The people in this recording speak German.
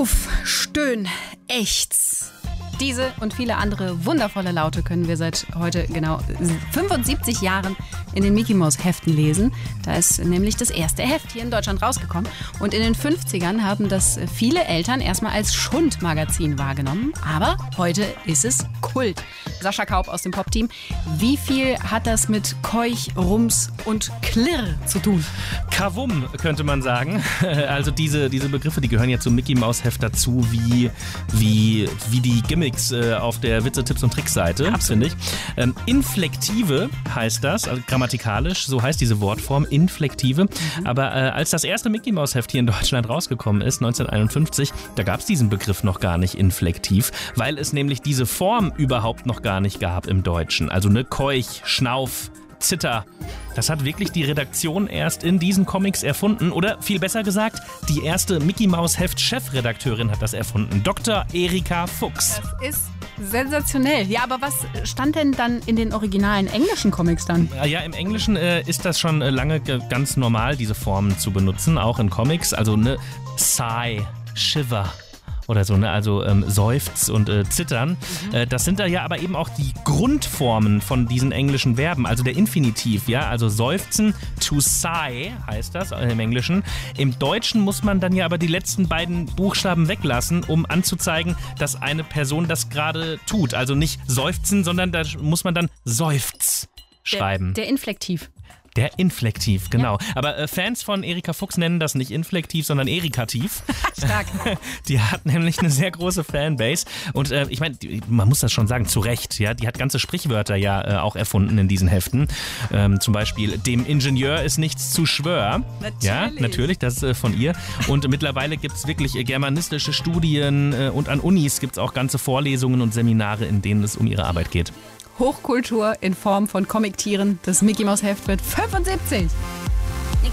Puff, Stöhn, Ächz. Diese und viele andere wundervolle Laute können wir seit heute genau 75 Jahren in den Mickey Mouse Heften lesen. Da ist nämlich das erste Heft hier in Deutschland rausgekommen. Und in den 50ern haben das viele Eltern erstmal als Schundmagazin wahrgenommen. Aber heute ist es Kult. Sascha Kaup aus dem Pop-Team. Wie viel hat das mit Keuch, Rums und Klirr zu tun? Kavum, könnte man sagen. Also diese Begriffe, die gehören ja zum Mickey Mouse Heft dazu, wie die Gimmicks auf der Witze-Tipps- und Tricks-Seite, finde ich. Inflektive heißt das, also grammatikalisch, so heißt diese Wortform, Inflektive. Aber als das erste Mickey Mouse Heft hier in Deutschland rausgekommen ist, 1951, da gab es diesen Begriff noch gar nicht inflektiv, weil es nämlich diese Form überhaupt noch gar nicht gab im Deutschen. Also ne Keuch, Schnauf, Zitter. Das hat wirklich die Redaktion erst in diesen Comics erfunden. Oder viel besser gesagt, die erste Mickey Mouse Heft Chefredakteurin hat das erfunden. Dr. Erika Fuchs. Das ist sensationell. Ja, aber was stand denn dann in den originalen englischen Comics dann? Ja, im Englischen ist das schon lange ganz normal, diese Formen zu benutzen, auch in Comics. Also ne Sigh, Shiver. Oder so, ne? Also Seufz und Zittern. Das sind da ja aber eben auch die Grundformen von diesen englischen Verben, also der Infinitiv, ja, also seufzen, to sigh heißt das im Englischen. Im Deutschen muss man dann ja aber die letzten beiden Buchstaben weglassen, um anzuzeigen, dass eine Person das gerade tut. Also nicht seufzen, sondern da muss man dann seufz schreiben. Der Inflektiv. Der Inflektiv, genau. Ja. Aber Fans von Erika Fuchs nennen das nicht Inflektiv, sondern Erikativ. Stark. Die hat nämlich eine sehr große Fanbase. Und ich meine, man muss das schon sagen, zu Recht. Ja? Die hat ganze Sprichwörter ja auch erfunden in diesen Heften. Zum Beispiel, dem Ingenieur ist nichts zu schwör. Natürlich. Ja, natürlich, das ist von ihr. Und mittlerweile gibt es wirklich germanistische Studien und an Unis gibt es auch ganze Vorlesungen und Seminare, in denen es um ihre Arbeit geht. Hochkultur in Form von Comic-Tieren. Das Mickey Mouse Heft wird 75.